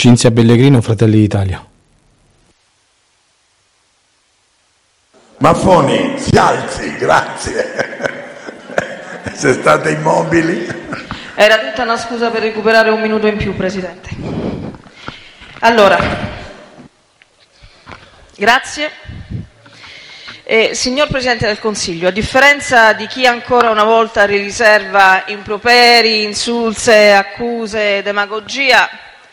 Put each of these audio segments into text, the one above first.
Cinzia Pellegrino, Fratelli d'Italia. Maffoni, si alzi, grazie. Se state immobili. Era tutta una scusa per recuperare un minuto in più, Presidente. Allora, grazie. Signor Presidente del Consiglio, a differenza di chi ancora una volta riserva improperi, insulse, accuse, demagogia,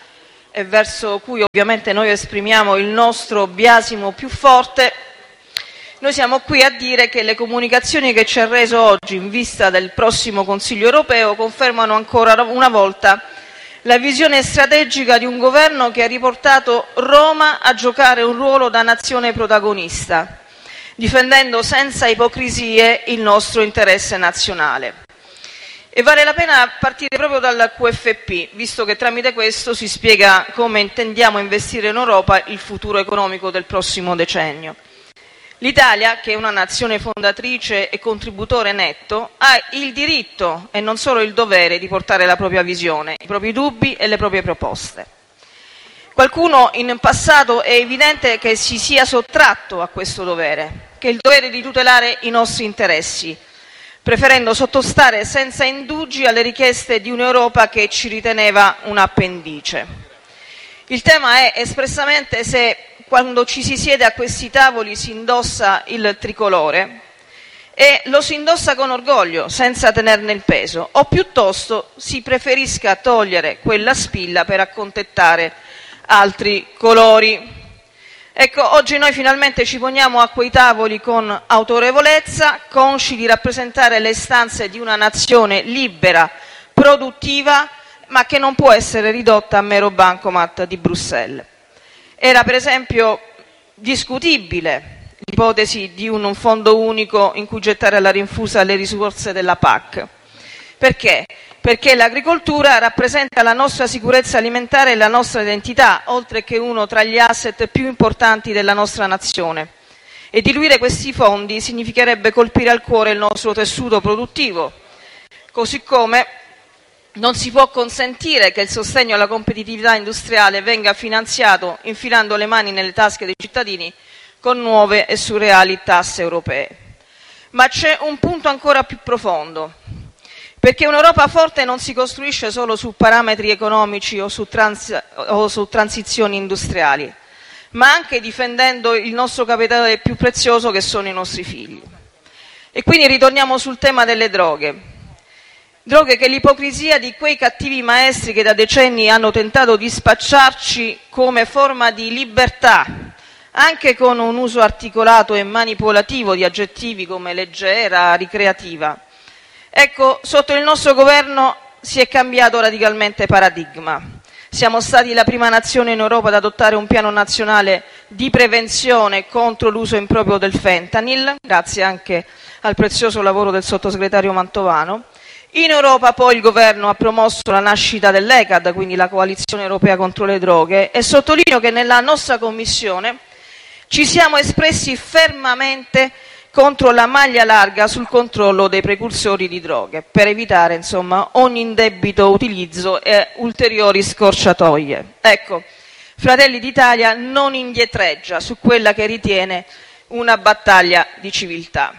e verso cui ovviamente noi esprimiamo il nostro biasimo più forte, noi siamo qui a dire che le comunicazioni che ci ha reso oggi in vista del prossimo Consiglio europeo confermano ancora una volta la visione strategica di un governo che ha riportato Roma a giocare un ruolo da nazione protagonista, difendendo senza ipocrisie il nostro interesse nazionale. E vale la pena partire proprio dal QFP, visto che tramite questo si spiega come intendiamo investire in Europa il futuro economico del prossimo decennio. L'Italia, che è una nazione fondatrice e contributore netto, ha il diritto e non solo il dovere di portare la propria visione, i propri dubbi e le proprie proposte. Qualcuno in passato è evidente che si sia sottratto a questo dovere, che è il dovere di tutelare i nostri interessi, preferendo sottostare senza indugi alle richieste di un'Europa che ci riteneva un appendice. Il tema è espressamente se quando ci si siede a questi tavoli si indossa il tricolore e lo si indossa con orgoglio, senza tenerne il peso, o piuttosto si preferisca togliere quella spilla per accontentare altri colori. Ecco, oggi noi finalmente ci poniamo a quei tavoli con autorevolezza, consci di rappresentare le istanze di una nazione libera, produttiva, ma che non può essere ridotta a mero bancomat di Bruxelles. Era per esempio discutibile l'ipotesi di un fondo unico in cui gettare alla rinfusa le risorse della PAC. Perché? Perché l'agricoltura rappresenta la nostra sicurezza alimentare e la nostra identità, oltre che uno tra gli asset più importanti della nostra nazione. E diluire questi fondi significherebbe colpire al cuore il nostro tessuto produttivo, così come non si può consentire che il sostegno alla competitività industriale venga finanziato infilando le mani nelle tasche dei cittadini con nuove e surreali tasse europee. Ma c'è un punto ancora più profondo, perché un'Europa forte non si costruisce solo su parametri economici o su transizioni industriali, ma anche difendendo il nostro capitale più prezioso che sono i nostri figli. E quindi ritorniamo sul tema delle droghe che l'ipocrisia di quei cattivi maestri che da decenni hanno tentato di spacciarci come forma di libertà, anche con un uso articolato e manipolativo di aggettivi come leggera, ricreativa. Ecco, sotto il nostro governo si è cambiato radicalmente paradigma. Siamo stati la prima nazione in Europa ad adottare un piano nazionale di prevenzione contro l'uso improprio del fentanyl, grazie anche al prezioso lavoro del sottosegretario Mantovano. In Europa poi il governo ha promosso la nascita dell'ECAD, quindi la coalizione europea contro le droghe, e sottolineo che nella nostra commissione ci siamo espressi fermamente contro la maglia larga sul controllo dei precursori di droghe, per evitare insomma ogni indebito utilizzo e ulteriori scorciatoie. Ecco, Fratelli d'Italia non indietreggia su quella che ritiene una battaglia di civiltà.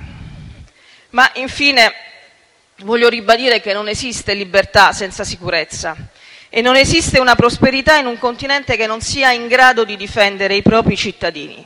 Ma infine voglio ribadire che non esiste libertà senza sicurezza e non esiste una prosperità in un continente che non sia in grado di difendere i propri cittadini.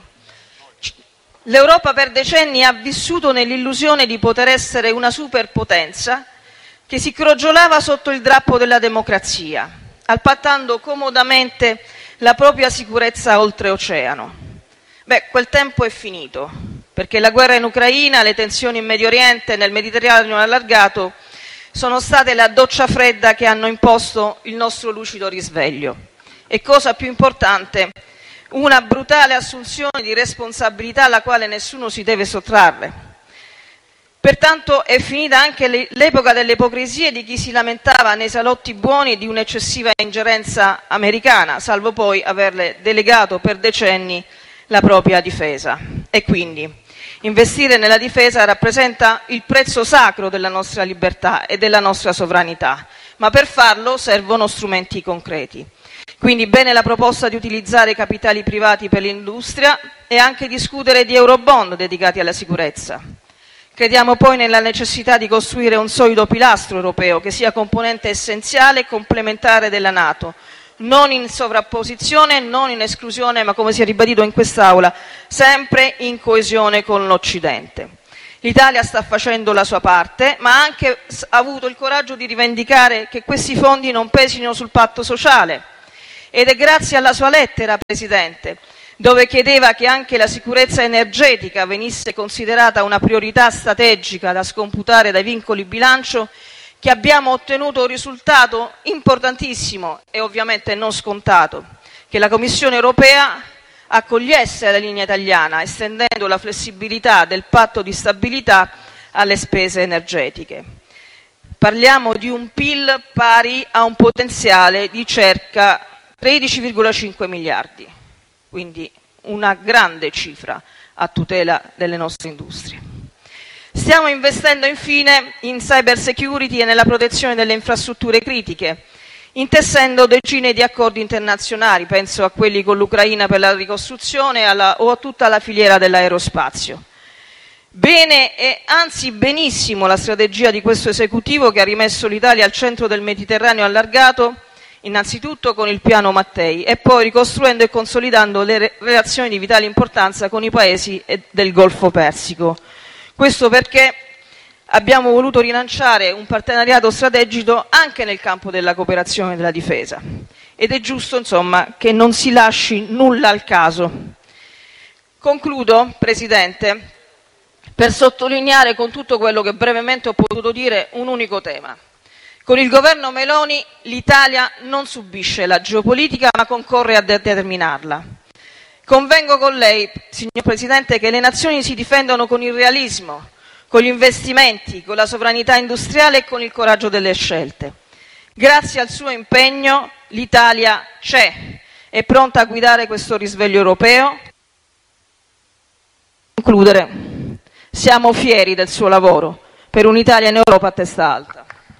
L'Europa per decenni ha vissuto nell'illusione di poter essere una superpotenza che si crogiolava sotto il drappo della democrazia, appaltando comodamente la propria sicurezza oltreoceano. Quel tempo è finito, perché la guerra in Ucraina, le tensioni in Medio Oriente, nel Mediterraneo allargato, sono state la doccia fredda che hanno imposto il nostro lucido risveglio. E cosa più importante, una brutale assunzione di responsabilità alla quale nessuno si deve sottrarre. Pertanto è finita anche l'epoca delle ipocrisie di chi si lamentava nei salotti buoni di un'eccessiva ingerenza americana, salvo poi averle delegato per decenni la propria difesa. E quindi investire nella difesa rappresenta il prezzo sacro della nostra libertà e della nostra sovranità, ma per farlo servono strumenti concreti. Quindi bene la proposta di utilizzare i capitali privati per l'industria e anche discutere di eurobond dedicati alla sicurezza. Crediamo poi nella necessità di costruire un solido pilastro europeo che sia componente essenziale e complementare della NATO, non in sovrapposizione, non in esclusione, ma come si è ribadito in quest'Aula, sempre in coesione con l'Occidente. L'Italia sta facendo la sua parte, ma ha anche avuto il coraggio di rivendicare che questi fondi non pesino sul patto sociale. Ed è grazie alla sua lettera, Presidente, dove chiedeva che anche la sicurezza energetica venisse considerata una priorità strategica da scomputare dai vincoli bilancio, che abbiamo ottenuto un risultato importantissimo e ovviamente non scontato, che la Commissione europea accogliesse la linea italiana, estendendo la flessibilità del patto di stabilità alle spese energetiche. Parliamo di un PIL pari a un potenziale di circa 13,5 miliardi, quindi una grande cifra a tutela delle nostre industrie. Stiamo investendo infine in cyber security e nella protezione delle infrastrutture critiche, intessendo decine di accordi internazionali, penso a quelli con l'Ucraina per la ricostruzione o a tutta la filiera dell'aerospazio. Bene e anzi benissimo la strategia di questo esecutivo che ha rimesso l'Italia al centro del Mediterraneo allargato, innanzitutto con il piano Mattei e poi ricostruendo e consolidando le relazioni di vitale importanza con i paesi del Golfo Persico. Questo perché abbiamo voluto rilanciare un partenariato strategico anche nel campo della cooperazione e della difesa ed è giusto, insomma, che non si lasci nulla al caso. Concludo, Presidente, per sottolineare con tutto quello che brevemente ho potuto dire un unico tema. Con il governo Meloni l'Italia non subisce la geopolitica ma concorre a determinarla. Convengo con lei, signor Presidente, che le nazioni si difendono con il realismo, con gli investimenti, con la sovranità industriale e con il coraggio delle scelte. Grazie al suo impegno l'Italia c'è, è pronta a guidare questo risveglio europeo. Concludere, siamo fieri del suo lavoro per un'Italia in Europa a testa alta.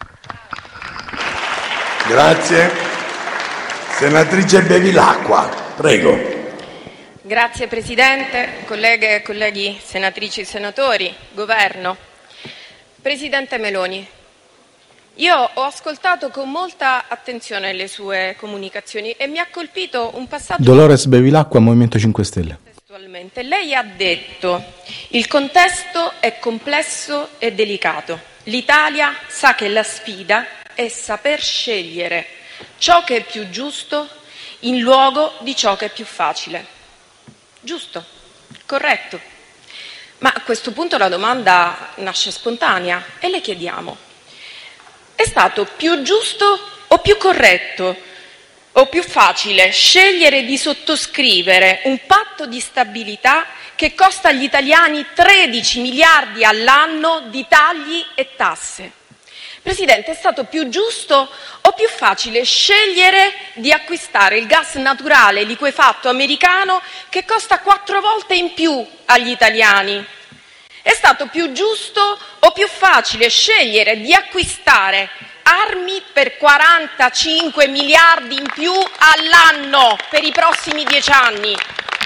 Grazie. Senatrice Bevilacqua, prego. Grazie Presidente, colleghe e colleghi senatrici e senatori, Governo. Presidente Meloni, io ho ascoltato con molta attenzione le sue comunicazioni e mi ha colpito un passaggio. Dolores Bevilacqua, Movimento 5 Stelle. Testualmente, lei ha detto: il contesto è complesso e delicato. L'Italia sa che la sfida è saper scegliere ciò che è più giusto in luogo di ciò che è più facile. Giusto, corretto. Ma a questo punto la domanda nasce spontanea e le chiediamo: è stato più giusto o più corretto o più facile scegliere di sottoscrivere un patto di stabilità che costa agli italiani 13 miliardi all'anno di tagli e tasse? Presidente, è stato più giusto o più facile scegliere di acquistare il gas naturale liquefatto americano che costa 4 volte in più agli italiani? È stato più giusto o più facile scegliere di acquistare armi per 45 miliardi in più all'anno per i prossimi 10 anni?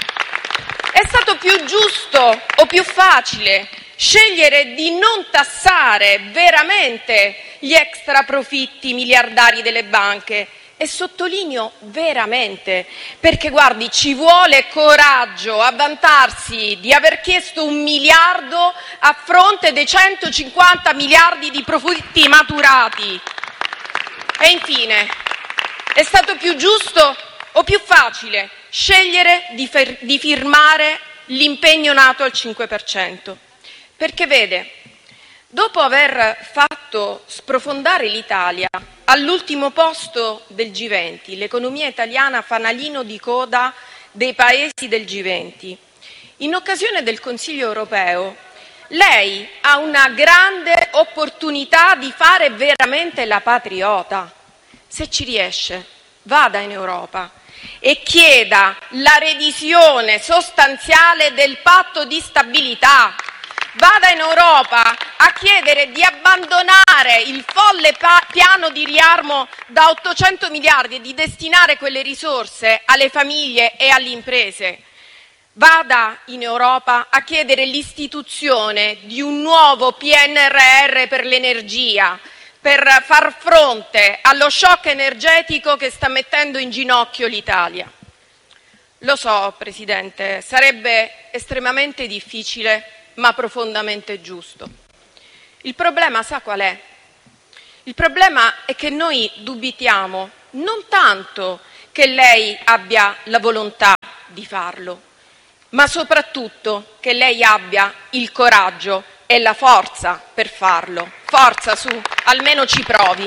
È stato più giusto o più facile scegliere di non tassare veramente gli extra profitti miliardari delle banche? E sottolineo veramente, perché guardi, ci vuole coraggio a vantarsi di aver chiesto 1 miliardo a fronte dei 150 miliardi di profitti maturati. E infine, è stato più giusto o più facile scegliere di firmare l'impegno NATO al 5%? Perché vede, dopo aver fatto sprofondare l'Italia all'ultimo posto del G20, l'economia italiana fanalino di coda dei paesi del G20, in occasione del Consiglio europeo, lei ha una grande opportunità di fare veramente la patriota. Se ci riesce, vada in Europa e chieda la revisione sostanziale del patto di stabilità. vada in Europa a chiedere di abbandonare il folle piano di riarmo da 800 miliardi e di destinare quelle risorse alle famiglie e alle imprese. Vada in Europa a chiedere l'istituzione di un nuovo PNRR per l'energia, per far fronte allo shock energetico che sta mettendo in ginocchio l'Italia. Lo so, Presidente, sarebbe estremamente difficile, ma profondamente giusto. Il problema sa qual è? Il problema è che noi dubitiamo non tanto che lei abbia la volontà di farlo, ma soprattutto che lei abbia il coraggio e la forza per farlo. Forza, su, almeno ci provi.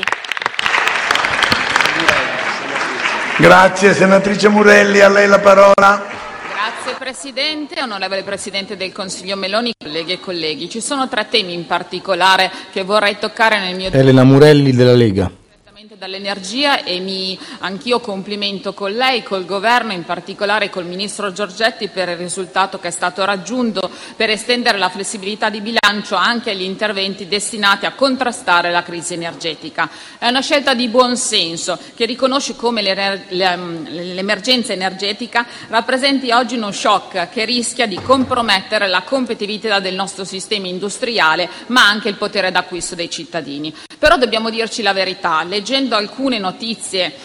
Grazie, senatrice Murelli, a lei la parola. Grazie Presidente, onorevole Presidente del Consiglio Meloni, colleghi e colleghi. Ci sono 3 temi in particolare che vorrei toccare nel mio Elena Murelli della Lega. Dall'energia e anch'io complimento con lei, col Governo, in particolare col Ministro Giorgetti per il risultato che è stato raggiunto per estendere la flessibilità di bilancio anche agli interventi destinati a contrastare la crisi energetica. È una scelta di buon senso che riconosce come l'emergenza energetica rappresenti oggi uno shock che rischia di compromettere la competitività del nostro sistema industriale ma anche il potere d'acquisto dei cittadini. Però dobbiamo dirci la verità, leggendo alcune notizie,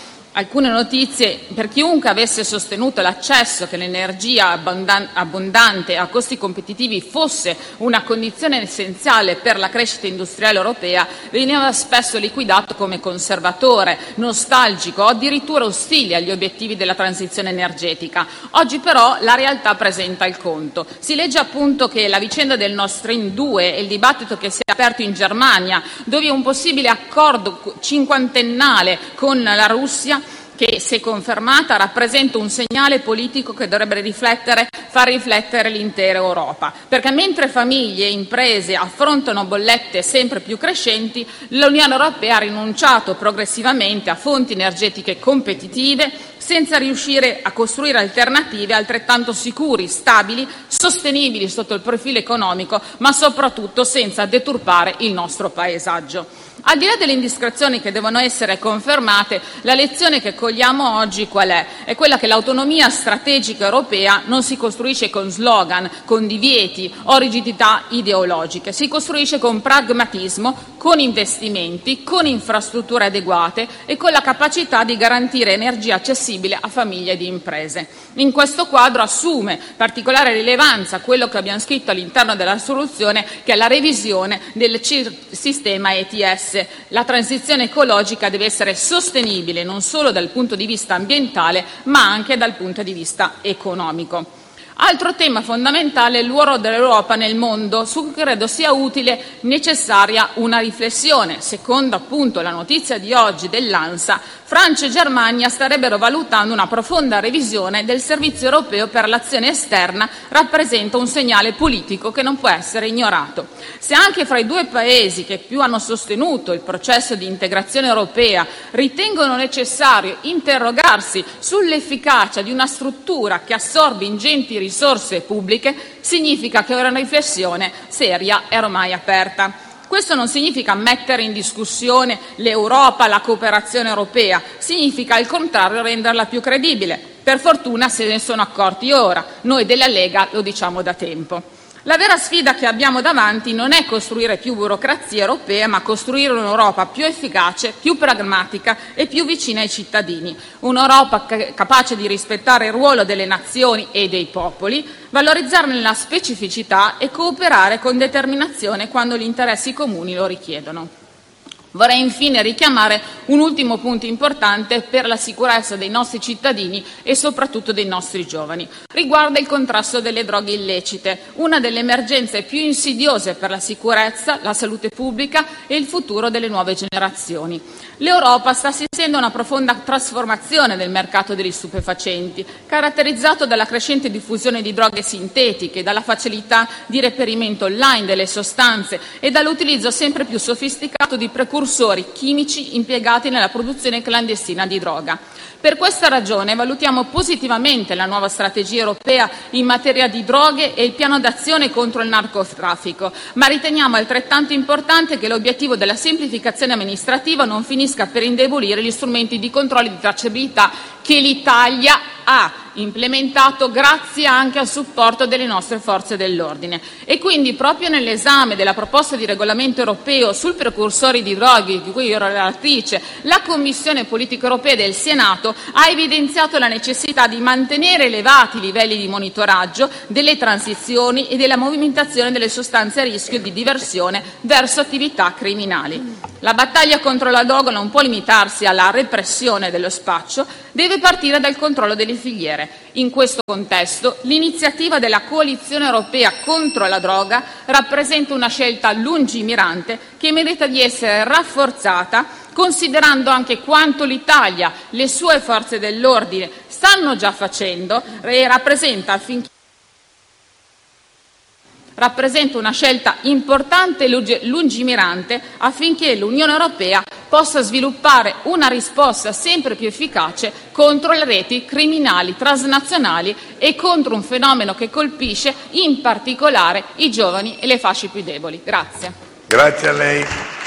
per chiunque avesse sostenuto l'accesso che l'energia abbondante a costi competitivi fosse una condizione essenziale per la crescita industriale europea, veniva spesso liquidato come conservatore, nostalgico o addirittura ostile agli obiettivi della transizione energetica. Oggi però la realtà presenta il conto. Si legge appunto che la vicenda del Nord Stream 2 e il dibattito che si è aperto in Germania, dove un possibile accordo cinquantennale con la Russia, che se confermata rappresenta un segnale politico che dovrebbe far riflettere l'intera Europa, perché mentre famiglie e imprese affrontano bollette sempre più crescenti, l'Unione Europea ha rinunciato progressivamente a fonti energetiche competitive senza riuscire a costruire alternative altrettanto sicuri, stabili, sostenibili sotto il profilo economico, ma soprattutto senza deturpare il nostro paesaggio. Al di là delle indiscrezioni che devono essere confermate, la lezione che cogliamo oggi qual è? È quella che l'autonomia strategica europea non si costruisce con slogan, con divieti o rigidità ideologiche, si costruisce con pragmatismo, con investimenti, con infrastrutture adeguate e con la capacità di garantire energia accessibile a famiglie ed imprese. In questo quadro assume particolare rilevanza quello che abbiamo scritto all'interno della risoluzione, che è la revisione del sistema ETS. La transizione ecologica deve essere sostenibile non solo dal punto di vista ambientale, ma anche dal punto di vista economico. Altro tema fondamentale è il ruolo dell'Europa nel mondo, su cui credo sia utile, necessaria una riflessione. Secondo appunto la notizia di oggi dell'ANSA, Francia e Germania starebbero valutando una profonda revisione del Servizio europeo per l'azione esterna, rappresenta un segnale politico che non può essere ignorato. Se anche fra i 2 paesi che più hanno sostenuto il processo di integrazione europea ritengono necessario interrogarsi sull'efficacia di una struttura che assorbe ingenti risorse pubbliche, significa che una riflessione seria è ormai aperta. Questo non significa mettere in discussione l'Europa, la cooperazione europea, significa al contrario renderla più credibile. Per fortuna se ne sono accorti ora, noi della Lega lo diciamo da tempo. La vera sfida che abbiamo davanti non è costruire più burocrazia europea, ma costruire un'Europa più efficace, più pragmatica e più vicina ai cittadini. Un'Europa capace di rispettare il ruolo delle nazioni e dei popoli, valorizzarne la specificità e cooperare con determinazione quando gli interessi comuni lo richiedono. Vorrei infine richiamare un ultimo punto importante per la sicurezza dei nostri cittadini e soprattutto dei nostri giovani. Riguarda il contrasto delle droghe illecite, una delle emergenze più insidiose per la sicurezza, la salute pubblica e il futuro delle nuove generazioni. L'Europa sta assistendo a una profonda trasformazione del mercato degli stupefacenti, caratterizzato dalla crescente diffusione di droghe sintetiche, dalla facilità di reperimento online delle sostanze e dall'utilizzo sempre più sofisticato di precursori precursori chimici impiegati nella produzione clandestina di droga. Per questa ragione valutiamo positivamente la nuova strategia europea in materia di droghe e il piano d'azione contro il narcotraffico, ma riteniamo altrettanto importante che l'obiettivo della semplificazione amministrativa non finisca per indebolire gli strumenti di controllo e di tracciabilità che l'Italia ha implementato grazie anche al supporto delle nostre forze dell'ordine. E quindi proprio nell'esame della proposta di regolamento europeo sul precursori di droghe, di cui io ero relatrice, la Commissione Politiche Europee del Senato ha evidenziato la necessità di mantenere elevati i livelli di monitoraggio delle transizioni e della movimentazione delle sostanze a rischio di diversione verso attività criminali. La battaglia contro la droga non può limitarsi alla repressione dello spaccio, deve partire dal controllo delle filiere. In questo contesto, l'iniziativa della Coalizione Europea contro la droga rappresenta una scelta lungimirante che merita di essere rafforzata, considerando anche quanto l'Italia, le sue forze dell'ordine stanno già facendo e rappresenta una scelta importante e lungimirante affinché l'Unione Europea possa sviluppare una risposta sempre più efficace contro le reti criminali transnazionali e contro un fenomeno che colpisce in particolare i giovani e le fasce più deboli. Grazie. Grazie a lei.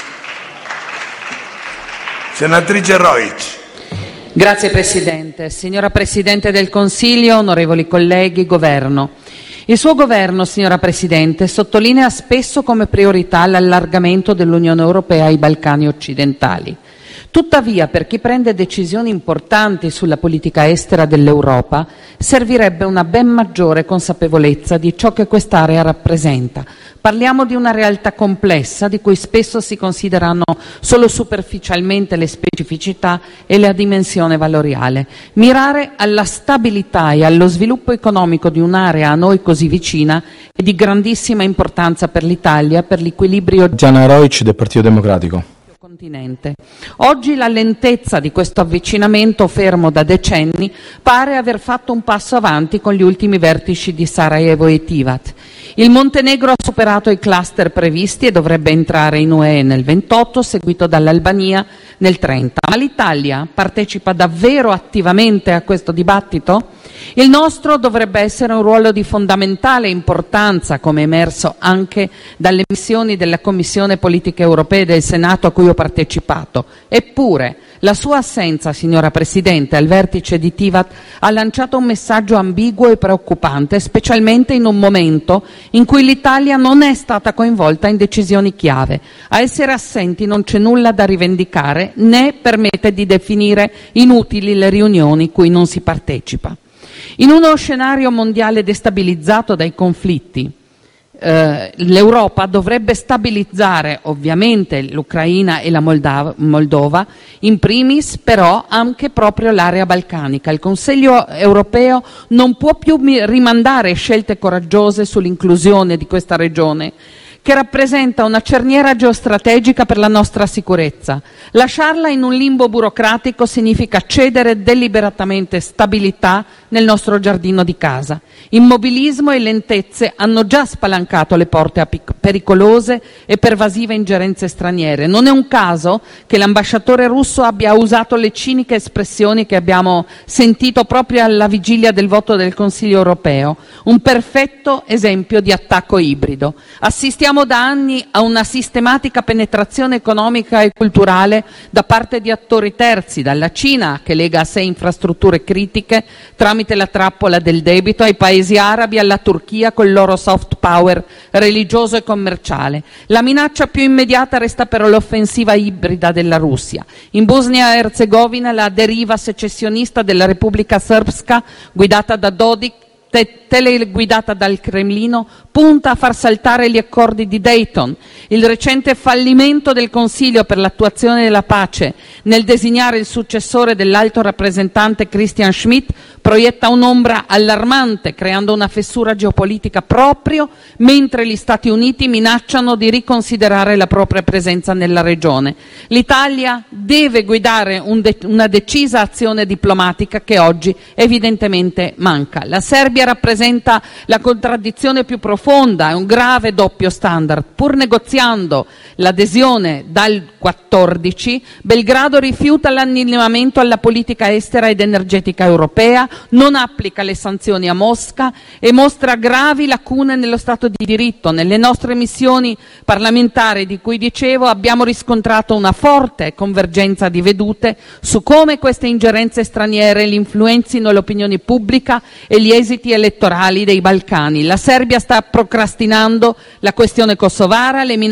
Senatrice Rojc. Grazie Presidente. Signora Presidente del Consiglio, onorevoli colleghi, Governo. Il suo governo, signora Presidente, sottolinea spesso come priorità l'allargamento dell'Unione Europea ai Balcani occidentali. Tuttavia, per chi prende decisioni importanti sulla politica estera dell'Europa, servirebbe una ben maggiore consapevolezza di ciò che quest'area rappresenta. Parliamo di una realtà complessa di cui spesso si considerano solo superficialmente le specificità e la dimensione valoriale. Mirare alla stabilità e allo sviluppo economico di un'area a noi così vicina è di grandissima importanza per l'Italia, per l'equilibrio Diana Rojc del Partito Democratico. Continente. Oggi la lentezza di questo avvicinamento fermo da decenni pare aver fatto un passo avanti con gli ultimi vertici di Sarajevo e Tivat. Il Montenegro ha superato i cluster previsti e dovrebbe entrare in UE nel 28, seguito dall'Albania nel 30. Ma l'Italia partecipa davvero attivamente a questo dibattito? Il nostro dovrebbe essere un ruolo di fondamentale importanza, come emerso anche dalle missioni della Commissione Politiche Europee del Senato a cui ho partecipato. Eppure, la sua assenza, signora Presidente, al vertice di Tivat ha lanciato un messaggio ambiguo e preoccupante, specialmente in un momento in cui l'Italia non è stata coinvolta in decisioni chiave. A essere assenti non c'è nulla da rivendicare, né permette di definire inutili le riunioni cui non si partecipa. In uno scenario mondiale destabilizzato dai conflitti, l'Europa dovrebbe stabilizzare ovviamente l'Ucraina e la Moldova, in primis però anche proprio l'area balcanica. Il Consiglio europeo non può più rimandare scelte coraggiose sull'inclusione di questa regione, che rappresenta una cerniera geostrategica per la nostra sicurezza. Lasciarla in un limbo burocratico significa cedere deliberatamente stabilità nel nostro giardino di casa. Immobilismo e lentezze hanno già spalancato le porte a pericolose e pervasive ingerenze straniere. Non è un caso che l'ambasciatore russo abbia usato le ciniche espressioni che abbiamo sentito proprio alla vigilia del voto del Consiglio europeo, un perfetto esempio di attacco ibrido. Assistiamo da anni a una sistematica penetrazione economica e culturale da parte di attori terzi, dalla Cina, che lega a sé infrastrutture critiche tramite la trappola del debito, ai paesi arabi, alla Turchia col loro soft power religioso e commerciale. La minaccia più immediata resta però l'offensiva ibrida della Russia. In Bosnia e Erzegovina la deriva secessionista della Repubblica Srpska, guidata da Dodik, teleguidata dal Cremlino, punta a far saltare gli accordi di Dayton. Il recente fallimento del Consiglio per l'attuazione della pace nel designare il successore dell'alto rappresentante Christian Schmidt proietta un'ombra allarmante, creando una fessura geopolitica proprio mentre gli Stati Uniti minacciano di riconsiderare la propria presenza nella regione. L'Italia deve guidare una decisa azione diplomatica che oggi evidentemente manca. La Serbia rappresenta la contraddizione più profonda profonda e un grave doppio standard. Pur negoziando l'adesione dal 14, Belgrado rifiuta l'allineamento alla politica estera ed energetica europea, non applica le sanzioni a Mosca e mostra gravi lacune nello Stato di diritto. Nelle nostre missioni parlamentari di cui dicevo abbiamo riscontrato una forte convergenza di vedute su come queste ingerenze straniere influenzino l'opinione pubblica e gli esiti elettorali dei Balcani. La Serbia sta procrastinando la questione kosovara, le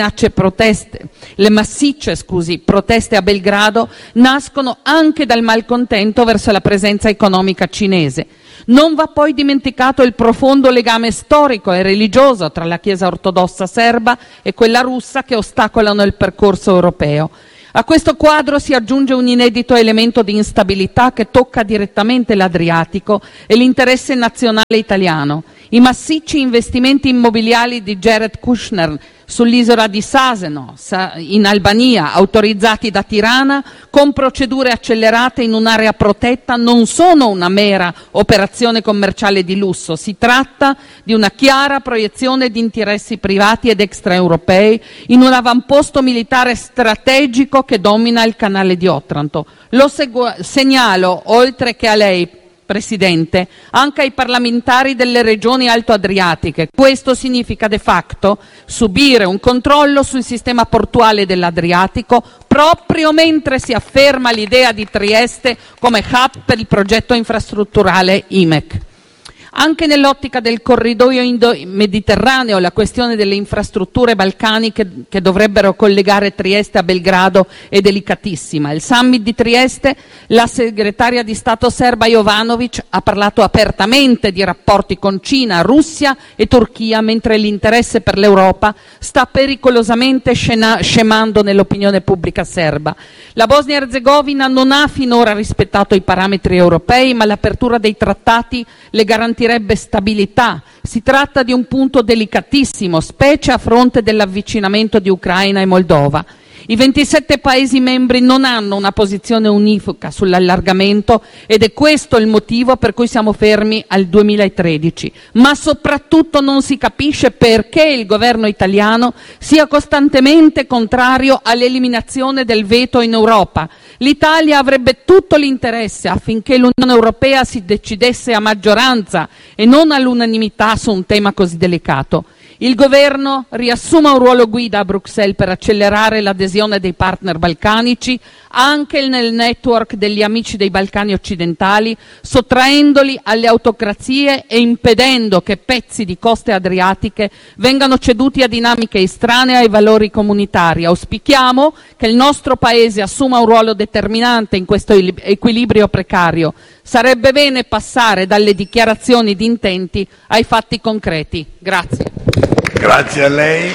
massicce proteste a Belgrado nascono anche dal malcontento verso la presenza economica cinese. Non va poi dimenticato il profondo legame storico e religioso tra la Chiesa ortodossa serba e quella russa che ostacolano il percorso europeo. A questo quadro si aggiunge un inedito elemento di instabilità che tocca direttamente l'Adriatico e l'interesse nazionale italiano. I massicci investimenti immobiliari di Jared Kushner sull'isola di Saseno, in Albania, autorizzati da Tirana, con procedure accelerate in un'area protetta, non sono una mera operazione commerciale di lusso. Si tratta di una chiara proiezione di interessi privati ed extraeuropei in un avamposto militare strategico che domina il canale di Otranto. Lo segnalo, oltre che a lei, Presidente, anche ai parlamentari delle regioni altoadriatiche. Questo significa de facto subire un controllo sul sistema portuale dell'Adriatico proprio mentre si afferma l'idea di Trieste come hub per il progetto infrastrutturale IMEC. Anche nell'ottica del corridoio mediterraneo, la questione delle infrastrutture balcaniche che dovrebbero collegare Trieste a Belgrado è delicatissima. Il summit di Trieste, la segretaria di Stato serba Jovanovic ha parlato apertamente di rapporti con Cina, Russia e Turchia, mentre l'interesse per l'Europa sta pericolosamente scemando nell'opinione pubblica serba. La Bosnia-Erzegovina non ha finora rispettato i parametri europei, ma l'apertura dei trattati le garantirebbe stabilità. Si tratta di un punto delicatissimo, specie a fronte dell'avvicinamento di Ucraina e Moldova. I 27 Paesi membri non hanno una posizione univoca sull'allargamento ed è questo il motivo per cui siamo fermi al 2013. Ma soprattutto non si capisce perché il governo italiano sia costantemente contrario all'eliminazione del veto in Europa. L'Italia avrebbe tutto l'interesse affinché l'Unione Europea si decidesse a maggioranza e non all'unanimità su un tema così delicato. Il governo riassuma un ruolo guida a Bruxelles per accelerare l'adesione dei partner balcanici anche nel network degli amici dei Balcani occidentali, sottraendoli alle autocrazie e impedendo che pezzi di coste adriatiche vengano ceduti a dinamiche estranee ai valori comunitari. Auspichiamo che il nostro Paese assuma un ruolo determinante in questo equilibrio precario. Sarebbe bene passare dalle dichiarazioni di intenti ai fatti concreti. Grazie. Grazie a lei.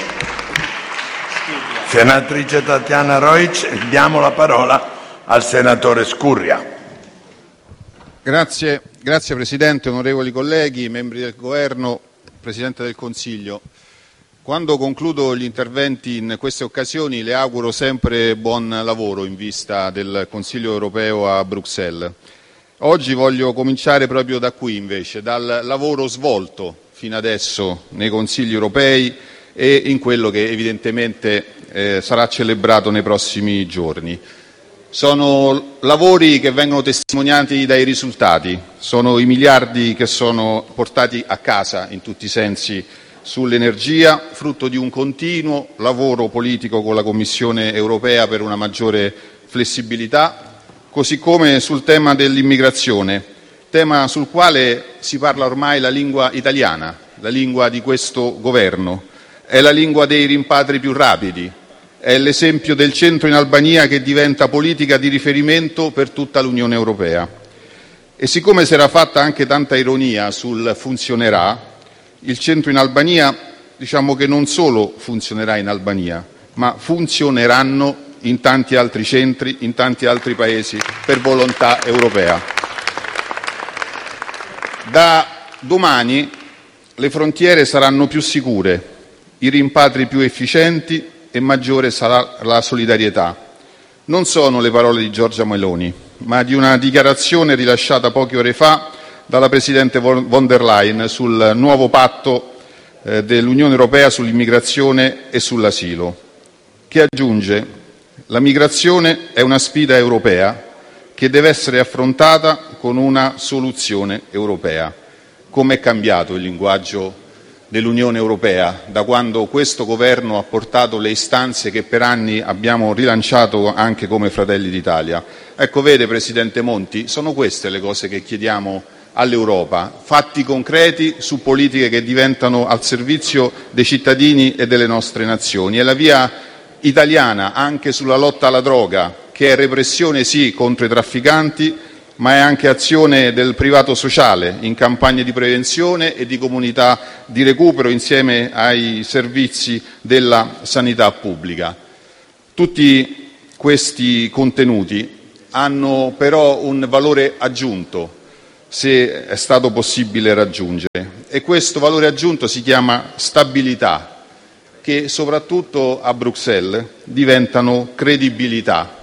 Senatrice Tatiana Rojc, diamo la parola al senatore Scurria. Grazie Presidente, onorevoli colleghi, membri del Governo, Presidente del Consiglio. Quando concludo gli interventi in queste occasioni le auguro sempre buon lavoro in vista del Consiglio europeo a Bruxelles. Oggi voglio cominciare proprio da qui invece, dal lavoro svolto fino adesso nei Consigli europei e in quello che evidentemente sarà celebrato nei prossimi giorni. Sono lavori che vengono testimoniati dai risultati, sono i miliardi che sono portati a casa in tutti i sensi sull'energia, frutto di un continuo lavoro politico con la Commissione europea per una maggiore flessibilità, così come sul tema dell'immigrazione, tema sul quale si parla ormai la lingua italiana, la lingua di questo governo, è la lingua dei rimpatri più rapidi, è l'esempio del centro in Albania che diventa politica di riferimento per tutta l'Unione Europea. E siccome si era fatta anche tanta ironia sul funzionerà, il centro in Albania diciamo che non solo funzionerà in Albania, ma funzioneranno in tanti altri centri, in tanti altri paesi per volontà europea. Da domani le frontiere saranno più sicure, i rimpatri più efficienti e maggiore sarà la solidarietà. Non sono le parole di Giorgia Meloni, ma di una dichiarazione rilasciata poche ore fa dalla Presidente von der Leyen sul nuovo patto dell'Unione Europea sull'immigrazione e sull'asilo, che aggiunge: la migrazione è una sfida europea che deve essere affrontata con una soluzione europea. Come è cambiato il linguaggio dell'Unione Europea da quando questo governo ha portato le istanze che per anni abbiamo rilanciato anche come Fratelli d'Italia. Ecco, vede Presidente Monti, sono queste le cose che chiediamo all'Europa: fatti concreti su politiche che diventano al servizio dei cittadini e delle nostre nazioni. È la via italiana anche sulla lotta alla droga, che è repressione sì contro i trafficanti, ma è anche azione del privato sociale in campagne di prevenzione e di comunità di recupero insieme ai servizi della sanità pubblica. Tutti questi contenuti hanno però un valore aggiunto, se è stato possibile raggiungere, e questo valore aggiunto si chiama stabilità, che soprattutto a Bruxelles diventano credibilità.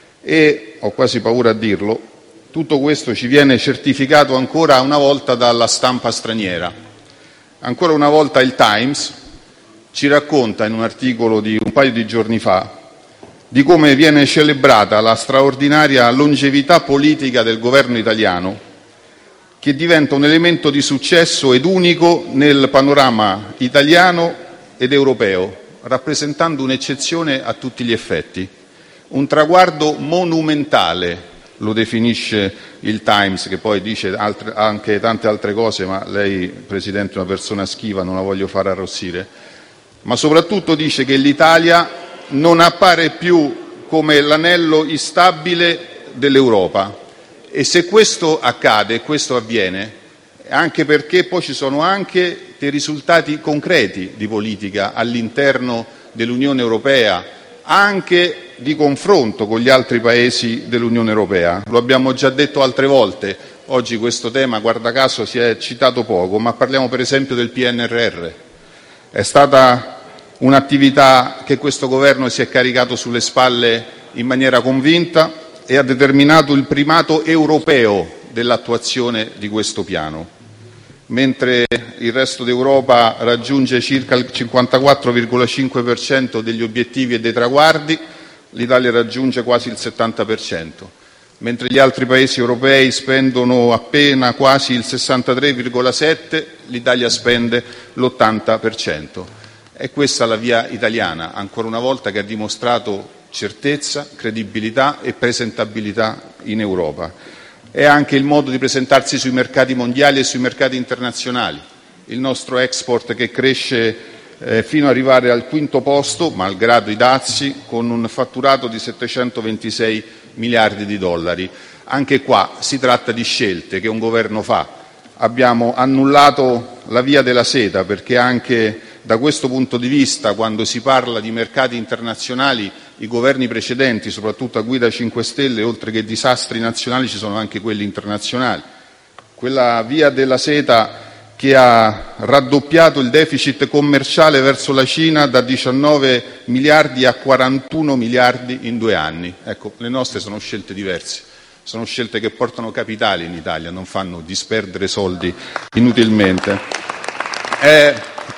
E ho quasi paura a dirlo, tutto questo ci viene certificato ancora una volta dalla stampa straniera. Ancora una volta il Times ci racconta, in un articolo di un paio di giorni fa, di come viene celebrata la straordinaria longevità politica del governo italiano, che diventa un elemento di successo ed unico nel panorama italiano ed europeo, rappresentando un'eccezione a tutti gli effetti. Un traguardo monumentale, lo definisce il Times, che poi dice anche tante altre cose, ma lei, Presidente, è una persona schiva, non la voglio far arrossire. Ma soprattutto dice che l'Italia non appare più come l'anello instabile dell'Europa. E se questo accade, e questo avviene, anche perché poi ci sono anche dei risultati concreti di politica all'interno dell'Unione Europea, anche di confronto con gli altri paesi dell'Unione Europea. Lo abbiamo già detto altre volte, oggi questo tema, guarda caso, si è citato poco, ma parliamo per esempio del PNRR. È stata un'attività che questo governo si è caricato sulle spalle in maniera convinta e ha determinato il primato europeo dell'attuazione di questo piano. Mentre il resto d'Europa raggiunge circa il 54,5% degli obiettivi e dei traguardi, l'Italia raggiunge quasi il 70%. Mentre gli altri paesi europei spendono appena quasi il 63,7%, l'Italia spende l'80%. È questa la via italiana, ancora una volta, che ha dimostrato certezza, credibilità e presentabilità in Europa. È anche il modo di presentarsi sui mercati mondiali e sui mercati internazionali. Il nostro export che cresce fino ad arrivare al quinto posto, malgrado i dazi, con un fatturato di 726 miliardi di dollari. Anche qua si tratta di scelte che un governo fa. Abbiamo annullato la via della seta, perché anche da questo punto di vista, quando si parla di mercati internazionali, i governi precedenti, soprattutto a guida 5 Stelle, oltre che disastri nazionali, ci sono anche quelli internazionali. Quella via della seta che ha raddoppiato il deficit commerciale verso la Cina da 19 miliardi a 41 miliardi in 2 anni. Ecco, le nostre sono scelte diverse, sono scelte che portano capitali in Italia, non fanno disperdere soldi inutilmente. È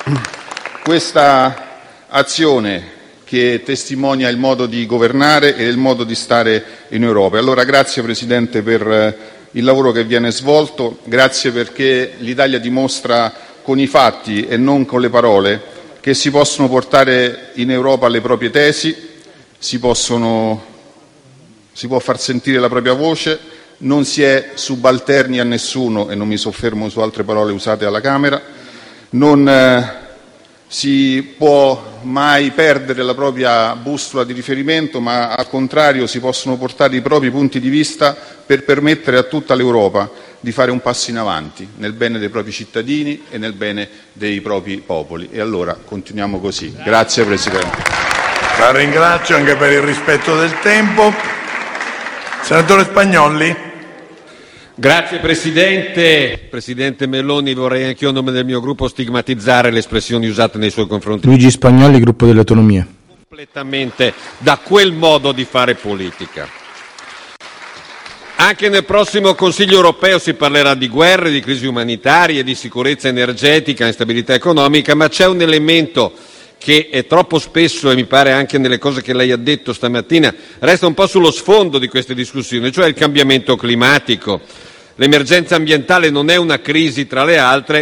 questa azione che testimonia il modo di governare e il modo di stare in Europa. Allora grazie Presidente per il lavoro che viene svolto, grazie perché l'Italia dimostra con i fatti e non con le parole che si possono portare in Europa le proprie tesi, si può far sentire la propria voce, non si è subalterni a nessuno, e non mi soffermo su altre parole usate alla Camera, non si può mai perdere la propria bussola di riferimento, ma al contrario si possono portare i propri punti di vista per permettere a tutta l'Europa di fare un passo in avanti nel bene dei propri cittadini e nel bene dei propri popoli. E allora continuiamo così. Grazie Presidente. La ringrazio anche per il rispetto del tempo. Senatore Spagnolli. Grazie Presidente. Presidente Meloni, vorrei anch'io a nome del mio gruppo stigmatizzare le espressioni usate nei suoi confronti. Luigi Spagnolli, Gruppo delle Autonomie. Completamente da quel modo di fare politica. Anche nel prossimo Consiglio europeo si parlerà di guerre, di crisi umanitarie, di sicurezza energetica, instabilità economica, ma c'è un elemento che è troppo spesso, e mi pare anche nelle cose che lei ha detto stamattina, resta un po' sullo sfondo di queste discussioni, cioè il cambiamento climatico. L'emergenza ambientale non è una crisi tra le altre,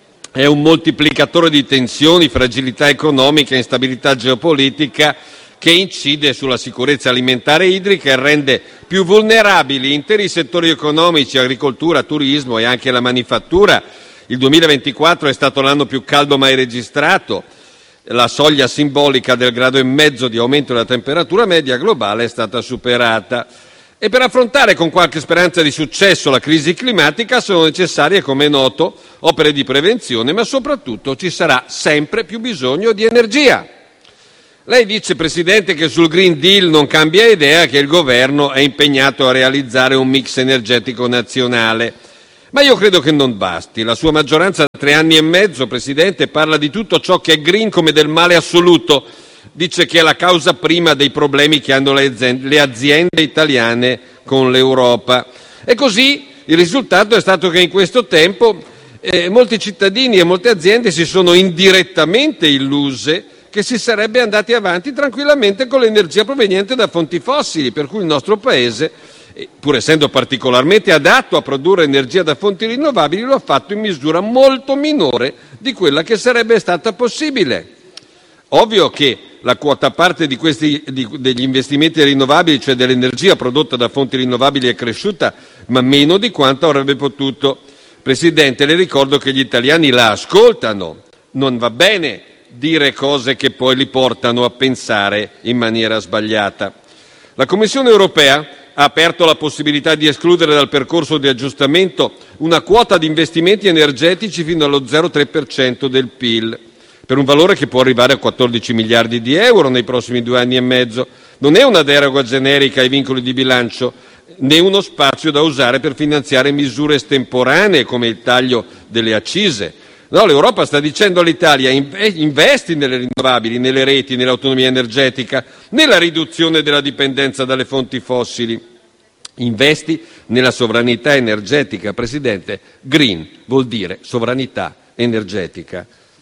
è un moltiplicatore di tensioni, fragilità economica, instabilità geopolitica, che incide sulla sicurezza alimentare e idrica e rende più vulnerabili interi settori economici, agricoltura, turismo e anche la manifattura. Il 2024 è stato l'anno più caldo mai registrato, la soglia simbolica del 1,5 gradi di aumento della temperatura media globale è stata superata. E per affrontare con qualche speranza di successo la crisi climatica sono necessarie, come è noto, opere di prevenzione, ma soprattutto ci sarà sempre più bisogno di energia. Lei dice, Presidente, che sul Green Deal non cambia idea, che il governo è impegnato a realizzare un mix energetico nazionale. Ma io credo che non basti. La sua maggioranza da 3 anni e mezzo, Presidente, parla di tutto ciò che è green come del male assoluto. Dice che è la causa prima dei problemi che hanno le aziende italiane con l'Europa. E così il risultato è stato che in questo tempo molti cittadini e molte aziende si sono indirettamente illuse che si sarebbe andati avanti tranquillamente con l'energia proveniente da fonti fossili, per cui il nostro Paese, pur essendo particolarmente adatto a produrre energia da fonti rinnovabili, lo ha fatto in misura molto minore di quella che sarebbe stata possibile. Ovvio che la quota parte degli investimenti rinnovabili, cioè dell'energia prodotta da fonti rinnovabili, è cresciuta, ma meno di quanto avrebbe potuto. Presidente, le ricordo che gli italiani la ascoltano, non va bene dire cose che poi li portano a pensare in maniera sbagliata. La Commissione europea ha aperto la possibilità di escludere dal percorso di aggiustamento una quota di investimenti energetici fino allo 0,3% del PIL, per un valore che può arrivare a 14 miliardi di euro nei prossimi 2 anni e mezzo. Non è una deroga generica ai vincoli di bilancio, né uno spazio da usare per finanziare misure estemporanee come il taglio delle accise. No, l'Europa sta dicendo all'Italia: investi nelle rinnovabili, nelle reti, nell'autonomia energetica, nella riduzione della dipendenza dalle fonti fossili. Investi nella sovranità energetica, Presidente. Green vuol dire sovranità energetica.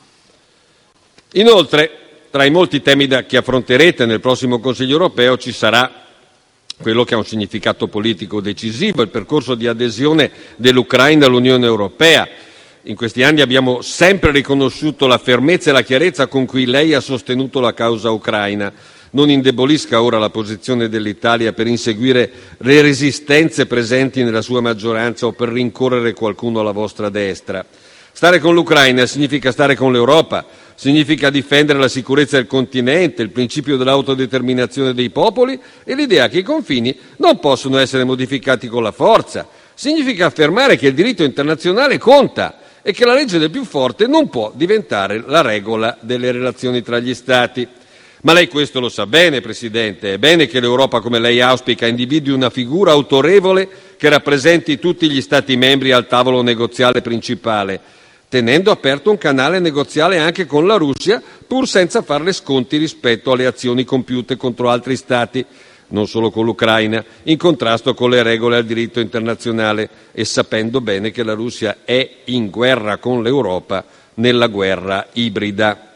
Inoltre, tra i molti temi che affronterete nel prossimo Consiglio europeo ci sarà quello che ha un significato politico decisivo, il percorso di adesione dell'Ucraina all'Unione Europea. In questi anni abbiamo sempre riconosciuto la fermezza e la chiarezza con cui lei ha sostenuto la causa ucraina. Non indebolisca ora la posizione dell'Italia per inseguire le resistenze presenti nella sua maggioranza o per rincorrere qualcuno alla vostra destra. Stare con l'Ucraina significa stare con l'Europa, significa difendere la sicurezza del continente, il principio dell'autodeterminazione dei popoli e l'idea che i confini non possono essere modificati con la forza. Significa affermare che il diritto internazionale conta e che la legge del più forte non può diventare la regola delle relazioni tra gli Stati. Ma lei questo lo sa bene, Presidente. È bene che l'Europa, come lei auspica, individui una figura autorevole che rappresenti tutti gli Stati membri al tavolo negoziale principale, tenendo aperto un canale negoziale anche con la Russia, pur senza farle sconti rispetto alle azioni compiute contro altri Stati, non solo con l'Ucraina, in contrasto con le regole al diritto internazionale e sapendo bene che la Russia è in guerra con l'Europa nella guerra ibrida.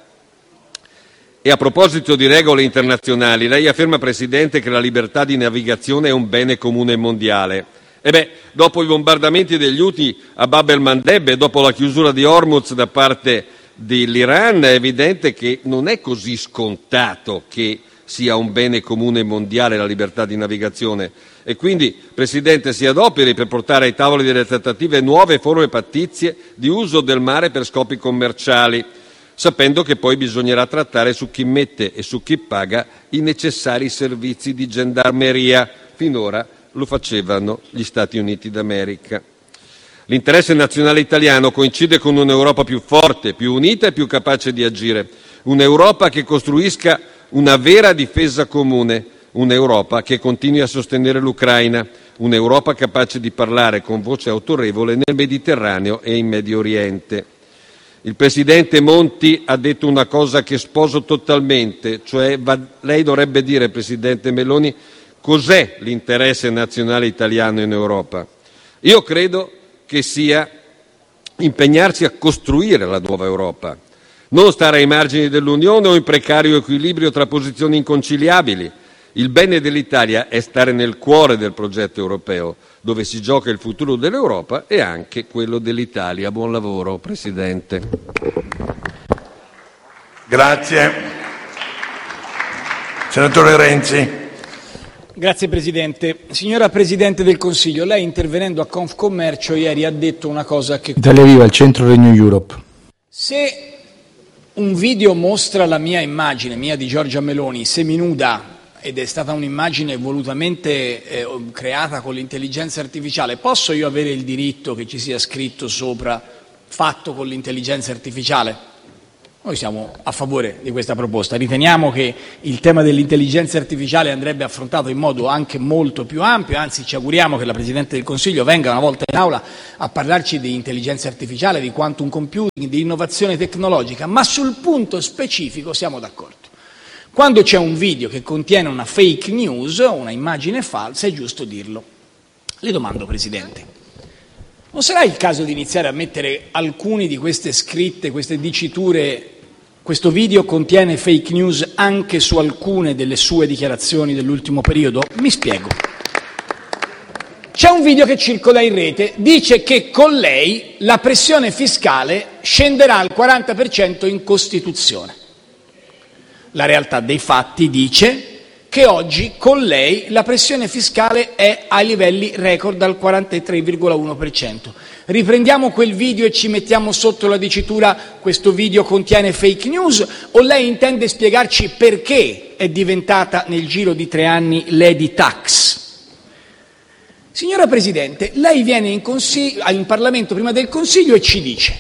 E a proposito di regole internazionali, lei afferma, Presidente, che la libertà di navigazione è un bene comune mondiale. Dopo i bombardamenti degli Houthi a Bab el-Mandeb e dopo la chiusura di Hormuz da parte dell'Iran, è evidente che non è così scontato che sia un bene comune mondiale la libertà di navigazione. E quindi, Presidente, si adoperi per portare ai tavoli delle trattative nuove forme pattizie di uso del mare per scopi commerciali, sapendo che poi bisognerà trattare su chi mette e su chi paga i necessari servizi di gendarmeria. Finora lo facevano gli Stati Uniti d'America. L'interesse nazionale italiano coincide con un'Europa più forte, più unita e più capace di agire. Un'Europa che costruisca una vera difesa comune, un'Europa che continui a sostenere l'Ucraina, un'Europa capace di parlare con voce autorevole nel Mediterraneo e in Medio Oriente. Il Presidente Monti ha detto una cosa che sposo totalmente, cioè lei dovrebbe dire, Presidente Meloni, Cos'è l'interesse nazionale italiano in Europa? Io credo che sia impegnarsi a costruire la nuova Europa, non stare ai margini dell'Unione o in precario equilibrio tra posizioni inconciliabili. Il bene dell'Italia è stare nel cuore del progetto europeo, dove si gioca il futuro dell'Europa e anche quello dell'Italia. Buon lavoro, Presidente. Grazie. Senatore Renzi. Grazie Presidente. Signora Presidente del Consiglio, lei intervenendo a Confcommercio ieri ha detto una cosa che... Italia Viva, il centro Renew Europe. Se un video mostra la mia immagine, mia di Giorgia Meloni, seminuda, ed è stata un'immagine volutamente creata con l'intelligenza artificiale, posso io avere il diritto che ci sia scritto sopra fatto con l'intelligenza artificiale? Noi siamo a favore di questa proposta, riteniamo che il tema dell'intelligenza artificiale andrebbe affrontato in modo anche molto più ampio, anzi ci auguriamo che la Presidente del Consiglio venga una volta in aula a parlarci di intelligenza artificiale, di quantum computing, di innovazione tecnologica, ma sul punto specifico siamo d'accordo. Quando c'è un video che contiene una fake news, una immagine falsa, è giusto dirlo. Le domando, Presidente, non sarà il caso di iniziare a mettere alcune di queste scritte, queste diciture, questo video contiene fake news anche su alcune delle sue dichiarazioni dell'ultimo periodo? Mi spiego. C'è un video che circola in rete, dice che con lei la pressione fiscale scenderà al 40% in Costituzione. La realtà dei fatti dice che oggi con lei la pressione fiscale è ai livelli record al 43,1%. Riprendiamo quel video e ci mettiamo sotto la dicitura questo video contiene fake news, o lei intende spiegarci perché è diventata nel giro di 3 anni Lady Tax? Signora Presidente, lei viene in Parlamento prima del Consiglio e ci dice: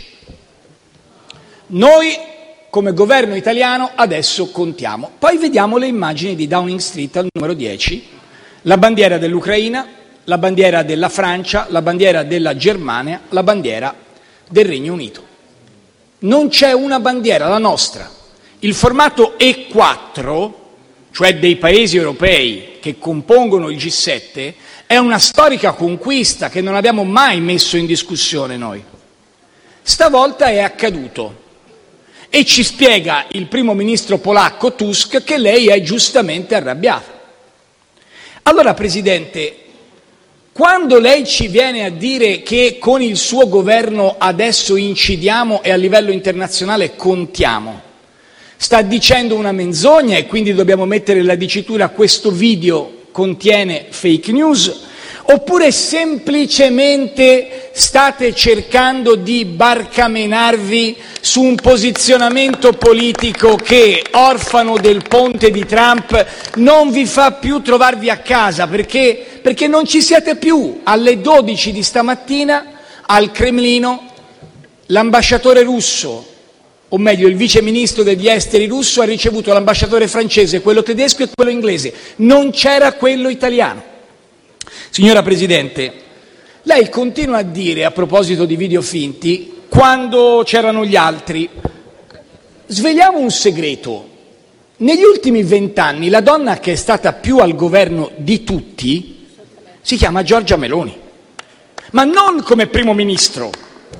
noi come governo italiano adesso contiamo. Poi vediamo le immagini di Downing Street al numero 10, la bandiera dell'Ucraina, la bandiera della Francia, la bandiera della Germania, la bandiera del Regno Unito. Non c'è una bandiera, la nostra. Il formato E4, cioè dei paesi europei che compongono il G7, è una storica conquista che non abbiamo mai messo in discussione noi. Stavolta è accaduto. E ci spiega il primo ministro polacco Tusk che lei è giustamente arrabbiata. Allora, Presidente, quando lei ci viene a dire che con il suo governo adesso incidiamo e a livello internazionale contiamo, sta dicendo una menzogna e quindi dobbiamo mettere la dicitura questo video contiene fake news? Oppure semplicemente state cercando di barcamenarvi su un posizionamento politico che, orfano del ponte di Trump, non vi fa più trovarvi a casa, perché non ci siete più? Alle 12 di stamattina al Cremlino l'ambasciatore russo, o meglio il vice ministro degli esteri russo, ha ricevuto l'ambasciatore francese, quello tedesco e quello inglese. Non c'era quello italiano. Signora Presidente, lei continua a dire, a proposito di video finti, quando c'erano gli altri, sveliamo un segreto. Negli ultimi 20 anni la donna che è stata più al governo di tutti si chiama Giorgia Meloni, ma non come primo ministro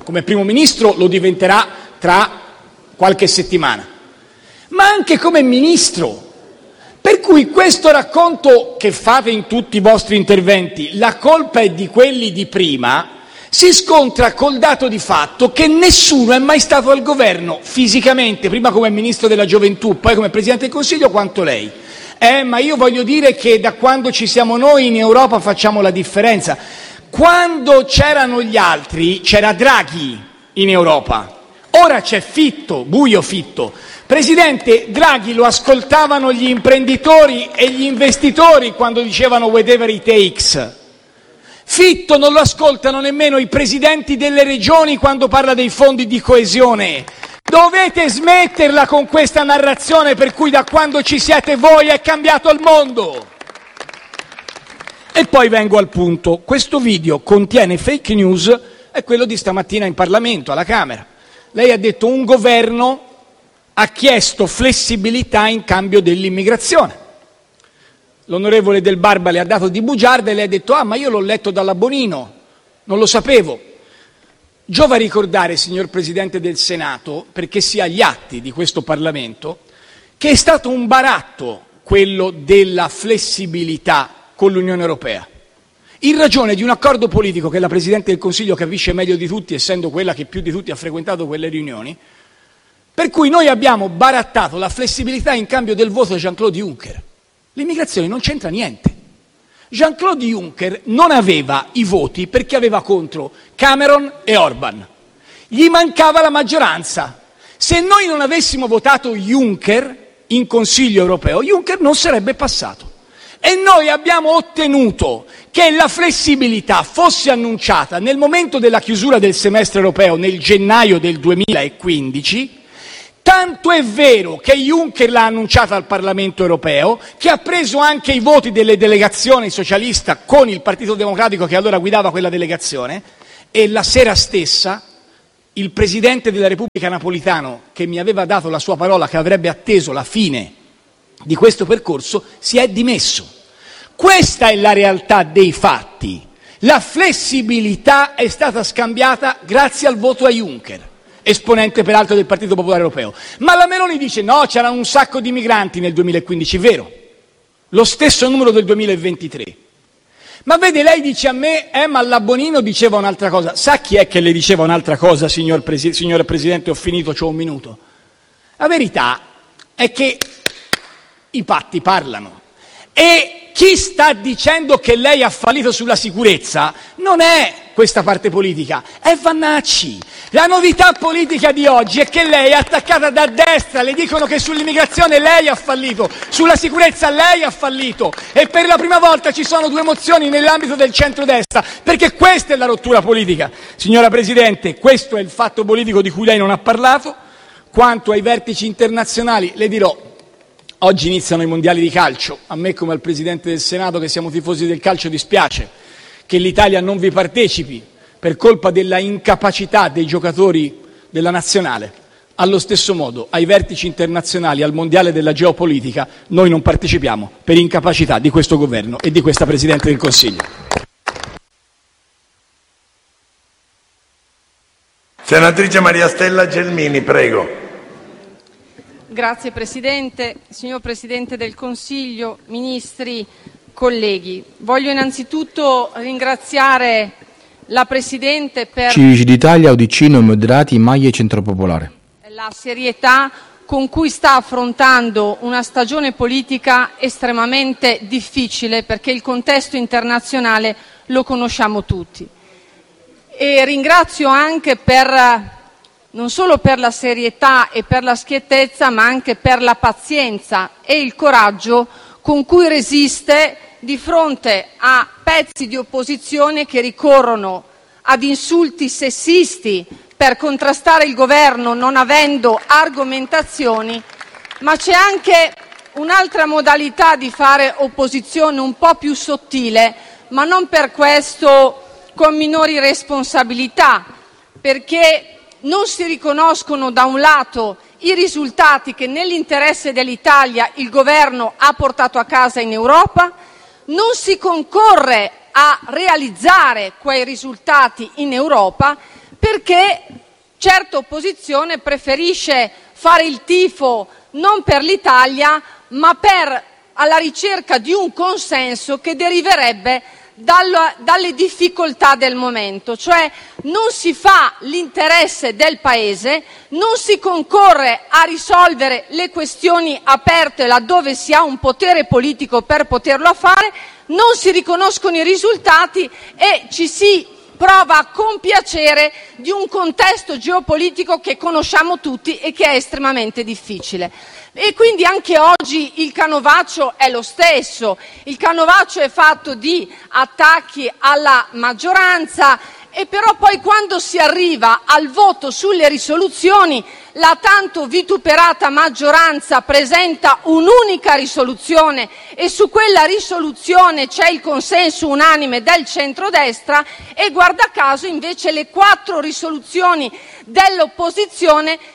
lo diventerà tra qualche settimana, ma anche come ministro. Per cui questo racconto che fate in tutti i vostri interventi, la colpa è di quelli di prima, si scontra col dato di fatto che nessuno è mai stato al governo fisicamente, prima come ministro della gioventù, poi come Presidente del Consiglio, quanto lei. Ma io voglio dire che da quando ci siamo noi in Europa facciamo la differenza. Quando c'erano gli altri c'era Draghi in Europa, ora c'è Fitto, buio Fitto. Presidente, Draghi lo ascoltavano gli imprenditori e gli investitori quando dicevano whatever it takes. Fitto non lo ascoltano nemmeno i presidenti delle regioni quando parla dei fondi di coesione. Dovete smetterla con questa narrazione per cui da quando ci siete voi è cambiato il mondo. E poi vengo al punto. Questo video contiene fake news, è quello di stamattina in Parlamento, alla Camera. Lei ha detto un governo ha chiesto flessibilità in cambio dell'immigrazione. l'onorevole Del Barba le ha dato di bugiarda e lei ha detto ma io l'ho letto dalla Bonino, non lo sapevo. Giova ricordare, signor Presidente del Senato, perché sia agli atti di questo Parlamento, che è stato un baratto quello della flessibilità con l'Unione Europea, in ragione di un accordo politico che la Presidente del Consiglio capisce meglio di tutti, essendo quella che più di tutti ha frequentato quelle riunioni, per cui noi abbiamo barattato la flessibilità in cambio del voto di Jean-Claude Juncker. L'immigrazione non c'entra niente. Jean-Claude Juncker non aveva i voti perché aveva contro Cameron e Orban. Gli mancava la maggioranza. Se noi non avessimo votato Juncker in Consiglio europeo, Juncker non sarebbe passato. E noi abbiamo ottenuto che la flessibilità fosse annunciata nel momento della chiusura del semestre europeo, nel gennaio del 2015, tanto è vero che Juncker l'ha annunciata al Parlamento europeo, che ha preso anche i voti delle delegazioni socialista con il Partito Democratico che allora guidava quella delegazione, e la sera stessa il Presidente della Repubblica Napolitano, che mi aveva dato la sua parola che avrebbe atteso la fine di questo percorso, si è dimesso. Questa è la realtà dei fatti. La flessibilità è stata scambiata grazie al voto a Juncker, esponente peraltro del Partito Popolare Europeo. Ma la Meloni dice no, c'erano un sacco di migranti nel 2015, vero? Lo stesso numero del 2023. Ma vede, lei dice a me, ma la Bonino diceva un'altra cosa. Sa chi è che le diceva un'altra cosa, signora Presidente, ho finito, c'ho un minuto. La verità è che i patti parlano. E chi sta dicendo che lei ha fallito sulla sicurezza non è questa parte politica, è Vannacci. La novità politica di oggi è che lei è attaccata da destra, le dicono che sull'immigrazione lei ha fallito, sulla sicurezza lei ha fallito, e per la prima volta ci sono due mozioni nell'ambito del centrodestra, perché questa è la rottura politica. Signora Presidente, questo è il fatto politico di cui lei non ha parlato. Quanto ai vertici internazionali, le dirò, oggi iniziano i mondiali di calcio. A me, come al Presidente del Senato, che siamo tifosi del calcio, dispiace che l'Italia non vi partecipi per colpa della incapacità dei giocatori della nazionale. Allo stesso modo, ai vertici internazionali, al mondiale della geopolitica, noi non partecipiamo per incapacità di questo governo e di questa Presidente del Consiglio. Senatrice Maria Stella Gelmini, prego. Grazie Presidente, signor Presidente del Consiglio, ministri, colleghi. Voglio innanzitutto ringraziare la Presidente per Civici d'Italia, UDC, Noi Moderati, Maglia e Centro Popolare. La serietà con cui sta affrontando una stagione politica estremamente difficile, perché il contesto internazionale lo conosciamo tutti. E ringrazio anche non solo per la serietà e per la schiettezza, ma anche per la pazienza e il coraggio con cui resiste di fronte a pezzi di opposizione che ricorrono ad insulti sessisti per contrastare il governo non avendo argomentazioni, ma c'è anche un'altra modalità di fare opposizione un po' più sottile, ma non per questo con minori responsabilità, perché non si riconoscono da un lato i risultati che nell'interesse dell'Italia il governo ha portato a casa in Europa, non si concorre a realizzare quei risultati in Europa perché certa opposizione preferisce fare il tifo non per l'Italia ma alla ricerca di un consenso che deriverebbe dalle difficoltà del momento, cioè non si fa l'interesse del Paese, non si concorre a risolvere le questioni aperte laddove si ha un potere politico per poterlo fare, non si riconoscono i risultati e ci si prova a compiacere di un contesto geopolitico che conosciamo tutti e che è estremamente difficile. E quindi anche oggi il canovaccio è lo stesso, il canovaccio è fatto di attacchi alla maggioranza, e però poi quando si arriva al voto sulle risoluzioni la tanto vituperata maggioranza presenta un'unica risoluzione e su quella risoluzione c'è il consenso unanime del centrodestra, e guarda caso invece le 4 risoluzioni dell'opposizione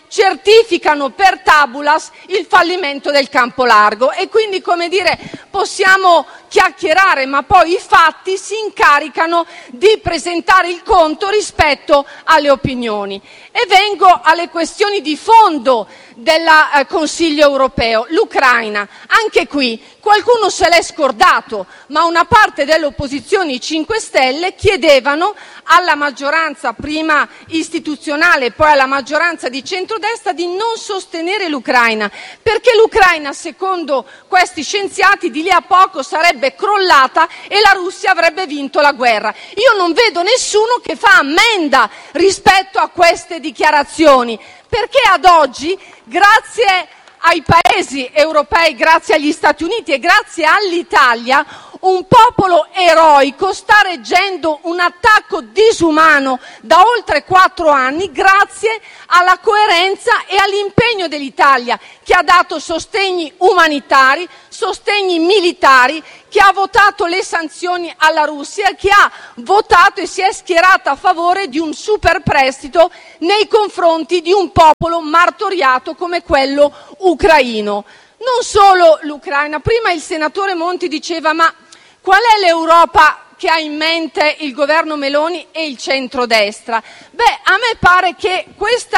certificano per tabulas il fallimento del campo largo. E quindi, come dire, possiamo chiacchierare, ma poi i fatti si incaricano di presentare il conto rispetto alle opinioni. E vengo alle questioni di fondo del Consiglio europeo, l'Ucraina. Anche qui qualcuno se l'è scordato, ma una parte delle opposizioni 5 Stelle chiedevano alla maggioranza prima istituzionale, poi alla maggioranza di centrodestra, di non sostenere l'Ucraina, perché l'Ucraina, secondo questi scienziati, di lì a poco sarebbe crollata e la Russia avrebbe vinto la guerra. Io non vedo nessuno che fa ammenda rispetto a queste dichiarazioni, perché ad oggi, grazie ai paesi europei, grazie agli Stati Uniti e grazie all'Italia, un popolo eroico sta reggendo un attacco disumano da oltre 4 anni grazie alla coerenza e all'impegno dell'Italia, che ha dato sostegni umanitari, sostegni militari, che ha votato le sanzioni alla Russia, che ha votato e si è schierata a favore di un super prestito nei confronti di un popolo martoriato come quello ucraino. Non solo l'Ucraina, prima il senatore Monti diceva: ma qual è l'Europa che ha in mente il governo Meloni e il centrodestra? Beh, a me pare che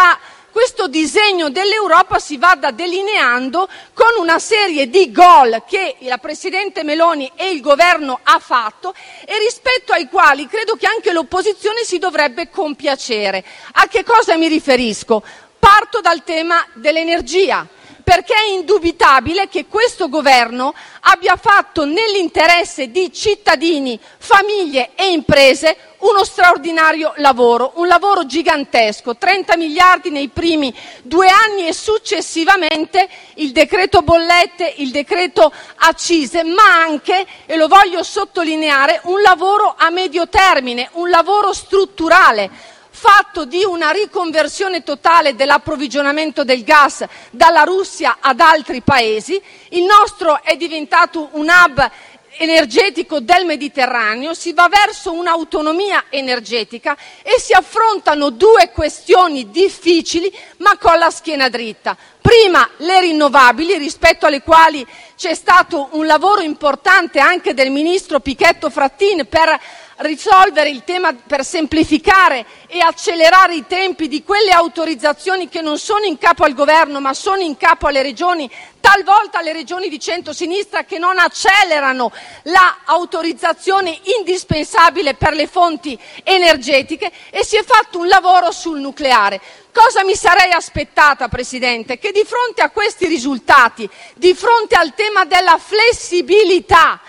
questo disegno dell'Europa si vada delineando con una serie di gol che la Presidente Meloni e il governo ha fatto e rispetto ai quali credo che anche l'opposizione si dovrebbe compiacere. A che cosa mi riferisco? Parto dal tema dell'energia, perché è indubitabile che questo governo abbia fatto nell'interesse di cittadini, famiglie e imprese uno straordinario lavoro, un lavoro gigantesco, 30 miliardi nei primi 2 anni e successivamente il decreto bollette, il decreto accise, ma anche, e lo voglio sottolineare, un lavoro a medio termine, un lavoro strutturale, fatto di una riconversione totale dell'approvvigionamento del gas dalla Russia ad altri paesi. Il nostro è diventato un hub energetico del Mediterraneo, si va verso un'autonomia energetica e si affrontano 2 questioni difficili ma con la schiena dritta. Prima le rinnovabili, rispetto alle quali c'è stato un lavoro importante anche del ministro Pichetto Fratin per risolvere il tema, per semplificare e accelerare i tempi di quelle autorizzazioni che non sono in capo al governo ma sono in capo alle regioni, talvolta alle regioni di centrosinistra, che non accelerano l'autorizzazione indispensabile per le fonti energetiche, e si è fatto un lavoro sul nucleare. Cosa mi sarei aspettata, Presidente? Che di fronte a questi risultati, di fronte al tema della flessibilità,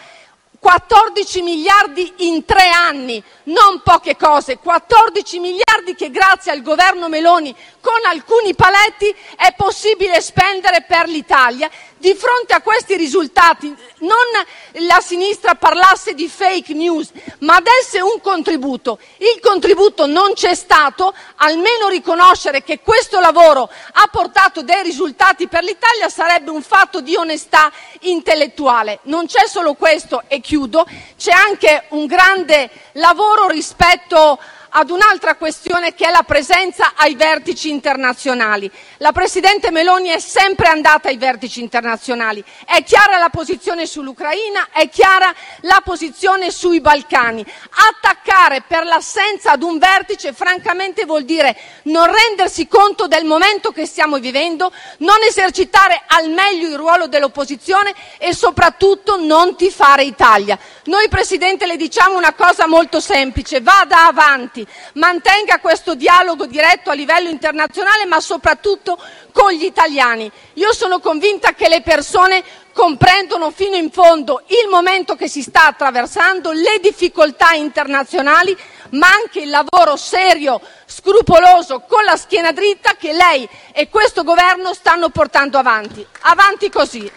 14 miliardi in 3 anni, non poche cose, 14 miliardi che grazie al governo Meloni con alcuni paletti è possibile spendere per l'Italia. Di fronte a questi risultati non la sinistra parlasse di fake news, ma desse un contributo. Il contributo non c'è stato, almeno riconoscere che questo lavoro ha portato dei risultati per l'Italia sarebbe un fatto di onestà intellettuale. Non c'è solo questo, e chiudo, c'è anche un grande lavoro rispetto ad un'altra questione, che è la presenza ai vertici internazionali. La Presidente Meloni è sempre andata ai vertici internazionali, è chiara la posizione sull'Ucraina, è chiara la posizione sui Balcani. Attaccare per l'assenza ad un vertice francamente vuol dire non rendersi conto del momento che stiamo vivendo, non esercitare al meglio il ruolo dell'opposizione e soprattutto non tifare Italia. Noi, Presidente, le diciamo una cosa molto semplice: vada avanti, mantenga questo dialogo diretto a livello internazionale, ma soprattutto con gli italiani. Io sono convinta che le persone comprendono fino in fondo il momento che si sta attraversando, le difficoltà internazionali, ma anche il lavoro serio, scrupoloso, con la schiena dritta che lei e questo governo stanno portando avanti. Avanti così.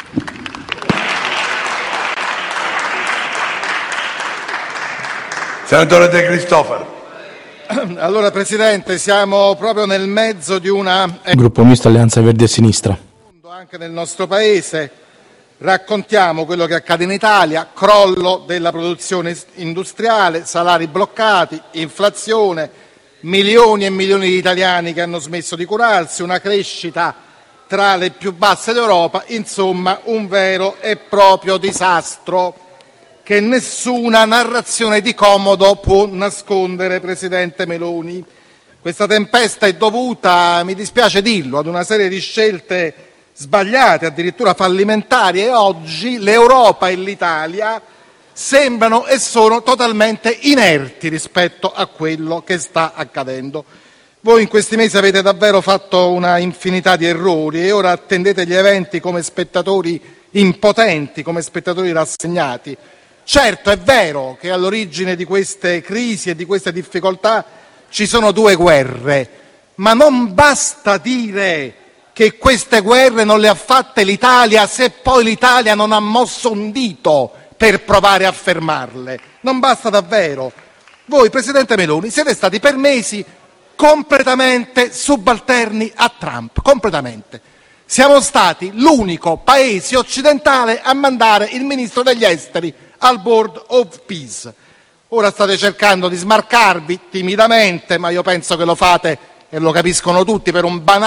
Senatore De Cristofaro. Allora, Presidente, siamo proprio nel mezzo di una... Gruppo Misto Alleanza Verdi e Sinistra. Anche nel nostro Paese raccontiamo quello che accade in Italia: crollo della produzione industriale, salari bloccati, inflazione, milioni e milioni di italiani che hanno smesso di curarsi, una crescita tra le più basse d'Europa, insomma un vero e proprio disastro che nessuna narrazione di comodo può nascondere, presidente Meloni. Questa tempesta è dovuta, mi dispiace dirlo, ad una serie di scelte sbagliate, addirittura fallimentari, e oggi l'Europa e l'Italia sembrano e sono totalmente inerti rispetto a quello che sta accadendo. Voi in questi mesi avete davvero fatto una infinità di errori e ora attendete gli eventi come spettatori impotenti, come spettatori rassegnati. Certo, è vero che all'origine di queste crisi e di queste difficoltà ci sono due guerre, ma non basta dire che queste guerre non le ha fatte l'Italia se poi l'Italia non ha mosso un dito per provare a fermarle. Non basta davvero. Voi, presidente Meloni, siete stati per mesi completamente subalterni a Trump, completamente. Siamo stati l'unico paese occidentale a mandare il ministro degli esteri al Board of Peace. Ora state cercando di smarcarvi timidamente, ma io penso che lo fate, e lo capiscono tutti, per un banale